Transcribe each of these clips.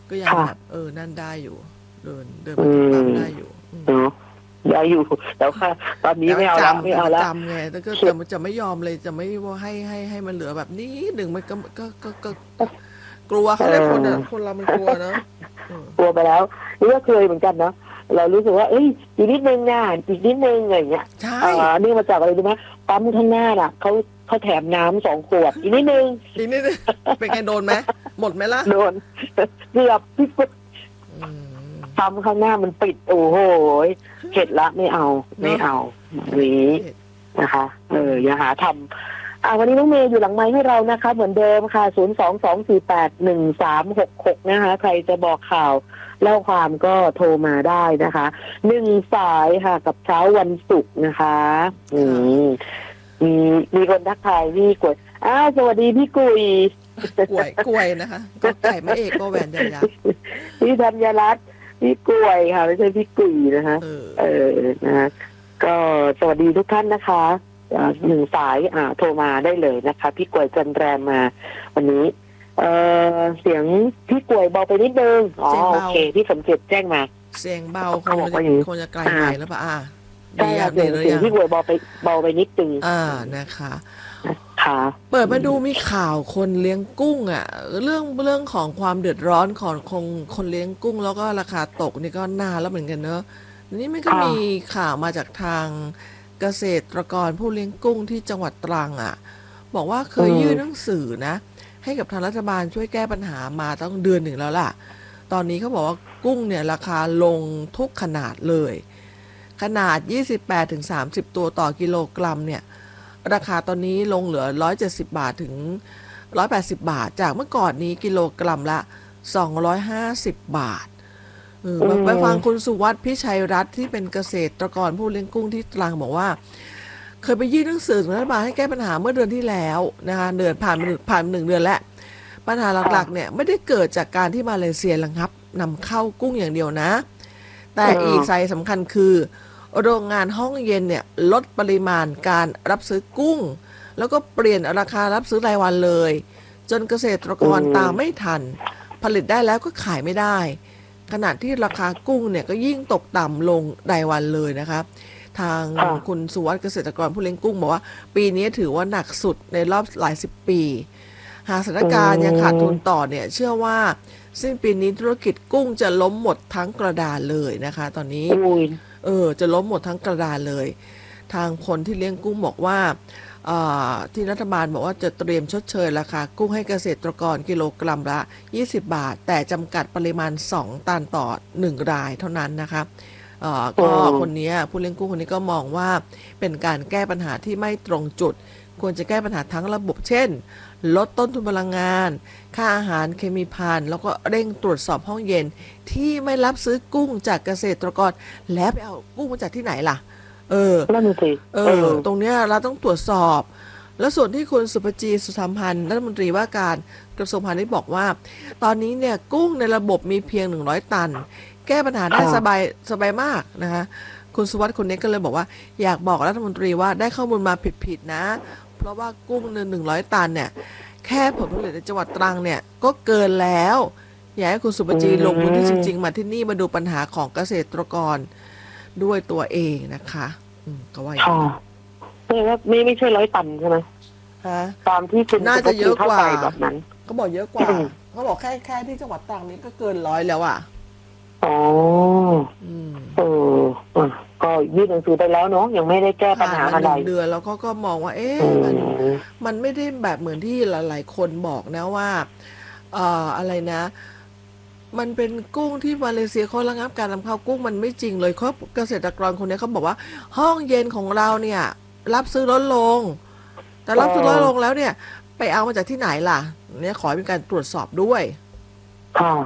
ก็ยังค่ะแบบนั่นได้อยู่เดินไปที่ปั๊มได้อยู่เนาะได้อยู่แต่ว่าตอนนี้ไม่เอาละไม่แต่เอาละมันจำไงแต่ก็เข็ดจะไม่ยอมเลยจะไม่ว่าให้มันเหลือแบบนี้หนึ่งมันก็กลัวเอเขาเรียกคนอ่ะอคนเรามันกลัวเนาะเออกลัวไปแล้วนี่ก็เคยเหมือนกันเนาะเรารู้สึกว่าเอ้ยอีกนิดนึงนะอีกนิดนึงอะไรอย่างเงี้ยใช่นี่มาจากอะไรรู้ไหมปั๊มข้างหน้าน่ะเขาแถมน้ำ2 ขวดอีกนิดนึงอีกนิดนึงเป็นไงโดนไหมหมดไหมล่ะโดนเกือบพี่ปุ๊บอืมปั๊มข้างหน้ามันปิดโอ้โหเข็ดละไม่เอาไม่เนาะเอานี้นะคะอย่าหาทำวันนี้น้องเมย์อยู่หลังไมค์ให้เรานะคะเหมือนเดิมค่ะ022481366นะคะใครจะบอกข่าวเล่าความก็โทรมาได้นะคะ1 สายค่ะกับเช้าวันศุกร์นะคะค่ะมีคนทักทายพี่กุยสวัสดีพี่กุยกล้วยนะคะก็ไก่ไม่เอกก็แหวนยักษ์พี่ธัญรัตน์พี่กุยค่ะไม่ใช่พี่กุยนะคะนะคะก็สวัสดีทุกท่านนะคะ1 สายโทรมาได้เลยนะคะพี่กุยจันแรมมาวันนี้เสียงพี่กุยเบาไปนิดนึงโอเคพี่สมเกียรติแจ้งมาเสียงเบาคงจะไกลไปแล้วป่ะใช่ค่ะเสียงพี่กุยเบาไปนิดนึงนะคะค่ะเปิดมาดูมีข่าวคนเลี้ยงกุ้งเรื่องของความเดือดร้อนของคนเลี้ยงกุ้งแล้วก็ราคาตกนี่ก็นานแล้วเหมือนกันเนอะนี่มันก็มีข่าวมาจากทางเกษตรกรผู้เลี้ยงกุ้งที่จังหวัดตรังบอกว่าเคยยื่นหนังสือนะให้กับทางรัฐบาลช่วยแก้ปัญหามาตั้งเดือนหนึ่งแล้วล่ะตอนนี้เขาบอกว่ากุ้งเนี่ยราคาลงทุกขนาดเลยขนาด 28-30 ตัวต่อกิโลกรัมเนี่ยราคาตอนนี้ลงเหลือ170 บาทถึง180 บาทจากเมื่อก่อนนี้กิโลกรัมละ250 บาทไปฟังคุณสุวัฒน์พิชัยรัตน์ที่เป็นเกษตรกรผู้เลี้ยงกุ้งที่ตรังบอกว่าเคยไปยื่นหนังสือถึงรัฐบาลให้แก้ปัญหาเมื่อเดือนที่แล้วนะคะเดือนผ่าน1 เดือนแล้วปัญหาหลักๆเนี่ยไม่ได้เกิดจากการที่มาเลเซียระงับนำเข้ากุ้งอย่างเดียวนะแต่อีกสาเหตุสำคัญคือโรงงานห้องเย็นเนี่ยลดปริมาณการรับซื้อกุ้งแล้วก็เปลี่ยนราคารับซื้อรายวันเลยจนเกษตรกรตามไม่ทันผลิตได้แล้วก็ขายไม่ได้ขณะที่ราคากุ้งเนี่ยก็ยิ่งตกต่ำลงรายวันเลยนะครับทางคุณสุวัฒน์เกษตรกรผู้เลี้ยงกุ้งบอกว่าปีนี้ถือว่าหนักสุดในรอบหลาย10 ปีหากสถานการณ์ยังขาดทุนต่อเนี่ยเชื่อว่าสิ้นปีนี้ธุรกิจกุ้งจะล้มหมดทั้งกระดานเลยนะคะตอนนี้จะล้มหมดทั้งกระดานเลยทางคนที่เลี้ยงกุ้งบอกว่าที่รัฐบาลบอกว่าจะเตรียมชดเชยราคากุ้งให้เกษตรกรกิโลกรัมละ20 บาทแต่จำกัดปริมาณ2 ตันต่อ1 รายเท่านั้นนะคะก็คนนี้ผู้เลี้ยงกุ้งคนนี้ก็มองว่าเป็นการแก้ปัญหาที่ไม่ตรงจุดควรจะแก้ปัญหาทั้งระบบเช่นลดต้นทุนพลังงานค่าอาหารเคมีภัณฑ์แล้วก็เร่งตรวจสอบห้องเย็นที่ไม่รับซื้อกุ้งจากเกษตรกรแล้วไปเอากุ้งมาจากที่ไหนล่ะนั่นสิตรงเนี้ยเราต้องตรวจสอบแล้วส่วนที่คุณสุภจีสุธรรมพันธ์รัฐมนตรีว่าการกระทรวงพาณิชย์บอกว่าตอนนี้เนี่ยกุ้งในระบบมีเพียง100 ตันแก้ปัญหาได้สบายมากนะคะคุณสุวัฒน์คนนี้ก็เลยบอกว่าอยากบอกรัฐมนตรีว่าได้ข้อมูลมาผิดๆนะเพราะว่ากุ้ง100 ตันเนี่ยแค่ผลผลิตในจังหวัดตรังเนี่ยก็เกินแล้วอยากให้คุณสุภจีลงพื้นที่จริงๆมาที่นี่มาดูปัญหาของเกษตรกรด้วยตัวเองนะคะก็ว่าอย่างนี้ไม่ใช่100 ตันใช่ไหมตามที่คุณน่าจะเยอะกว่าแบบนั้นเขาบอกเยอะกว่าเขาบอกแค่ที่จังหวัดตรังนี้ก็เกิน100แล้วก็ยื่นหนังสือไปแล้วเนาะยังไม่ได้แก้ปัญหาอะไร 1 เดือนแล้วก็มองว่ามันไม่ได้แบบเหมือนที่หลายๆคนบอกนะว่าอะไรนะมันเป็นกุ้งที่มาเลเซียเขาระงับการนำเข้ากุ้งมันไม่จริงเลยเขาเกษตรกรคนนี้เขาบอกว่าห้องเย็นของเราเนี่ยรับซื้อลดลงแต่รับซื้อลดลงแล้วเนี่ยไปเอามาจากที่ไหนล่ะเนี่ยขอให้มีการตรวจสอบด้วยค่ะ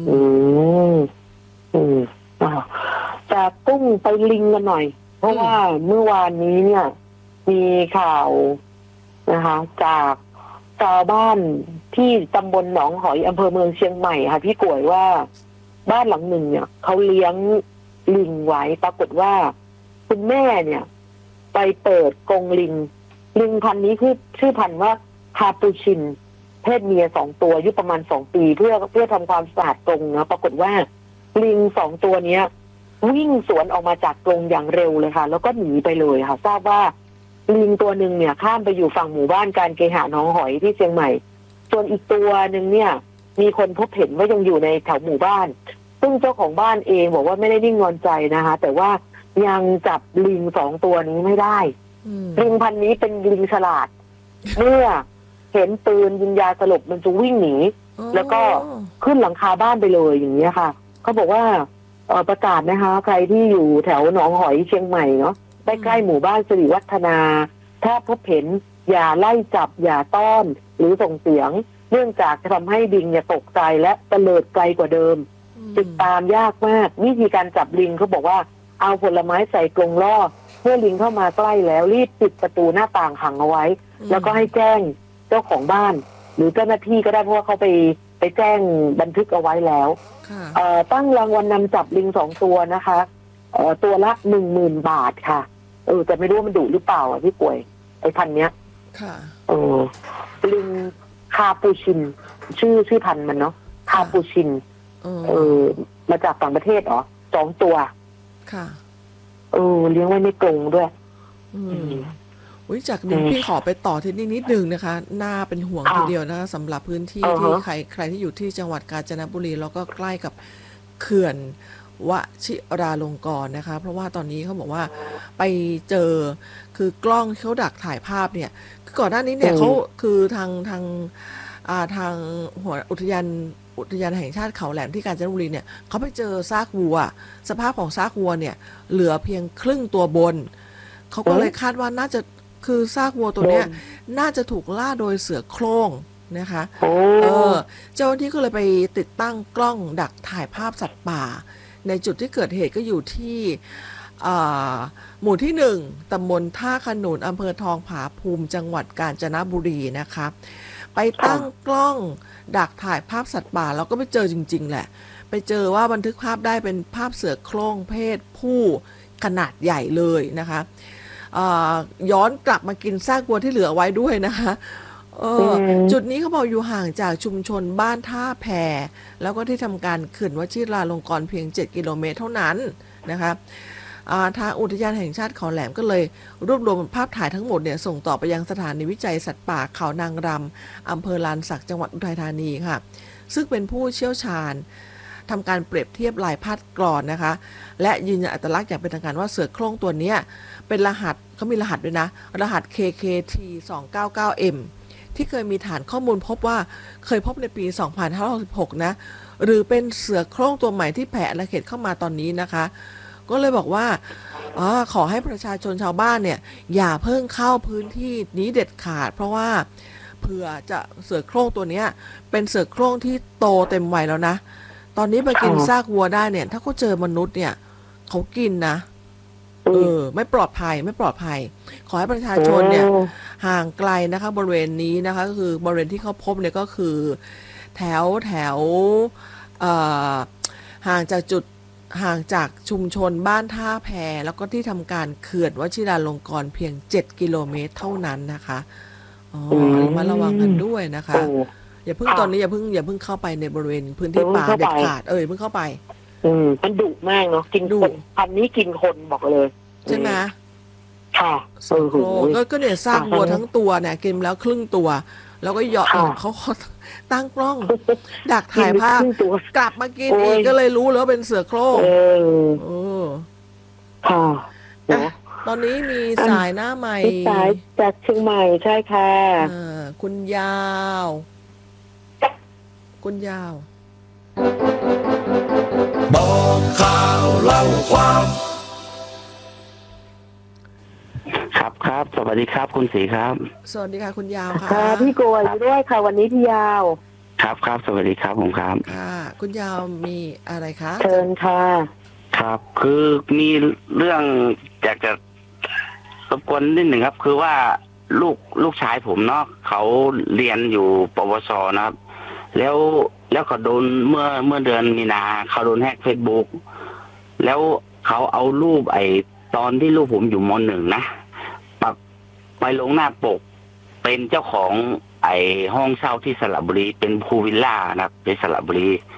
จากกุ้งไปลิงกันหน่อยเพราะว่าเมื่อวานนี้เนี่ยมีข่าวนะคะจากชาวบ้านที่ตำบลหนองหอยอำเภอเมืองเชียงใหม่ค่ะพี่กวยว่าบ้านหลังหนึ่งเนี่ยเขาเลี้ยงลิงไว้ปรากฏว่าคุณแม่เนี่ยไปเปิดกรงลิงพันธุ์นี้ชื่อพันธุ์ว่าคาปูชินเพศเมีย2 ตัวอายุประมาณ2 ปีเพื่อทำความสะอาดกรงนะปรากฏว่าลิง2 ตัวเนี้ยวิ่งสวนออกมาจากกรงอย่างเร็วเลยค่ะแล้วก็หนีไปเลยค่ะทราบว่าลิงตัวหนึ่งเนี่ยข้ามไปอยู่ฝั่งหมู่บ้านการเคหะหนองหอยที่เชียงใหม่ส่วนอีกตัวหนึ่งเนี่ยมีคนพบเห็นว่ายังอยู่ในแถวหมู่บ้านซึ่งเจ้าของบ้านเองบอกว่าไม่ได้นิ่งนอนใจนะคะแต่ว่ายังจับลิง2 ตัวนี้ไม่ได้ลิงพันธุ์นี้เป็นลิงฉลาดเมื่อเห็นปืนยิงยาสลบมันจะวิ่งหนีแล้วก็ขึ้นหลังคาบ้านไปเลยอย่างนี้ค่ะเขาบอกว่าประกาศนะคะใครที่อยู่แถวหนองหอยเชียงใหม่เนาะใกล้ๆหมู่บ้านสิริวัฒนาถ้าพบเห็นอย่าไล่จับอย่าต้อนหรือส่งเสียงเนื่องจากจะทำให้ลิงเนี่ยตกใจและเตลิดไกลกว่าเดิมติดตามยากมากวิธีการจับลิงเขาบอกว่าเอาผลไม้ใส่กรงล่อเมื่อลิงเข้ามาใกล้แล้วรีบปิดประตูหน้าต่างขังเอาไว้แล้วก็ให้แจ้งเจ้าของบ้านหรือเจ้าหน้าที่ก็ได้เพราะว่าเขาไปแจ้งบันทึกเอาไว้แล้วตั้งรางวัลนำจับลิง2 ตัวนะคะตัวละ10,000 บาทค่ะแต่ไม่รู้ว่ามันดุหรือเปล่าพี่ป่วยไอ้พันเนี้ยค่ะลิงคาปูชินชื่อพันมันเนาะคาปูชินมาจากต่างประเทศเหรอ2 ตัวค่ะเลี้ยงไว้ในกรงด้วยจากนี้พี่ขอไปต่อที่นี่นิดนึงนะคะน่าเป็นห่วงทีเดียวนะคะสำหรับพื้นที่ที่ใครที่อยู่ที่จังหวัดกาญจนบุรีแล้วก็ใกล้กับเขื่อนวชิราลงกรณ์นะคะเพราะว่าตอนนี้เขาบอกว่าไปเจอคือกล้องเขาดักถ่ายภาพเนี่ยคือก่อนหน้านี้เนี่ยเขาคือทางหัวอุทยานแห่งชาติเขาแหลมที่กาญจนบุรีเนี่ยเขาไปเจอซากวัวสภาพของซากวัวเนี่ยเหลือเพียงครึ่งตัวบนเขาก็เลยคาดว่าน่าจะคือซากวัวตัวเนี้ยน่าจะถูกล่าโดยเสือโคร่งนะคะเจ้าหน้าที่ก็เลยไปติดตั้งกล้องดักถ่ายภาพสัตว์ป่าในจุดที่เกิดเหตุก็อยู่ที่หมู่ที่1ตำบลท่าขนุนอำเภอทองผาภูมิจังหวัดกาญจนบุรีนะคะไปตั้งกล้องดักถ่ายภาพสัตว์ป่าแล้วก็ไปเจอจริงๆแหละไปเจอว่าบันทึกภาพได้เป็นภาพเสือโคร่งเพศผู้ขนาดใหญ่เลยนะคะย้อนกลับมากินซากวัวที่เหลือไว้ด้วยนะคะจุดนี้เขาบอกอยู่ห่างจากชุมชนบ้านท่าแพแล้วก็ที่ทำการเขื่อนวชิราลงกรณ์เพียง7 กิโลเมตรเท่านั้นนะคะทางอุทยานแห่งชาติเขาแหลมก็เลยรวบรวมภาพถ่ายทั้งหมดเนี่ยส่งต่อไปยังสถานีวิจัยสัตว์ป่าเขานางรำอำเภอลานสักจังหวัดอุทัยธานีค่ะซึ่งเป็นผู้เชี่ยวชาญทำการเปรียบเทียบลายพาดกลอนนะคะและยืนยันอัตลักษณ์อย่างเป็นทางการว่าเสือโคร่งตัวนี้เป็นรหัสเขามีรหัสด้วยนะรหัส KKT299M ที่เคยมีฐานข้อมูลพบว่าเคยพบในปี 2566 นะหรือเป็นเสือโคร่งตัวใหม่ที่แผ่อาณาเขตเข้ามาตอนนี้นะคะก็เลยบอกว่าขอให้ประชาชนชาวบ้านเนี่ยอย่าเพิ่งเข้าพื้นที่นี้เด็ดขาดเพราะว่าเผื่อจะเสือโคร่งตัวนี้เป็นเสือโคร่งที่โตเต็มวัยแล้วนะตอนนี้ไปกินซากวัวได้เนี่ยถ้าเขาเจอมนุษย์เนี่ยเขากินนะไม่ปลอดภัยขอให้ประชาชนเนี่ยห่างไกลนะคะบริเวณนี้นะคะก็คือบริเวณที่เขาพบเนี่ยก็คือแถวห่างจากชุมชนบ้านท่าแพแล้วก็ที่ทำการเขื่อนวชิราลงกรณ์เพียง7 กิโลเมตรเท่านั้นนะคะมาระวังกันด้วยนะคะอย่าเพิ่งตอนนี้อย่าเพิ่งเข้าไปในบริเวณพื้นที่ป่าเด็ดขาดเพิ่งเข้าไปมันดุมากเนาะกินคนพันนี้กินคนบอกเลยใช่ไหมค่ะก็เนี่ยซากวัวทั้งตัวเนี่ยกินแล้วครึ่งตัวแล้วก็เหยาะเขาตั้งกล้องดักถ่ายภาพกลับมากินอีกก็เลยรู้แล้วเป็นเสือโคร่งตอนนี้มีสายหน้าใหม่สายจากเชียงใหม่ใช่ค่ะคุณยาวบอกข่าวเล่าความครับสวัสดีครับคุณศรีครับสวัสดีค่ะคุณยาวค่ะพี่โกยด้วยค่ะวันนี้พี่ยาวครับสวัสดีครับผมครับคุณยาวมีอะไรคะเชิญค่ะครับคือมีเรื่องอยากจะรบกวนนิดหนึ่งครับคือว่าลูกชายผมเนาะเขาเรียนอยู่ปวสนะครับแล้วเขาโดนเมื่อเดือนมีนาเขาโดนแฮกเฟซบุ๊กแล้วเขาเอารูปตอนที่ลูกผมอยู่ม.1 นะไปลงหน้าปกเป็นเจ้าของไอห้องเช่าที่สระบุรีเป็นพูลวิลล่านะครับในสระบุรี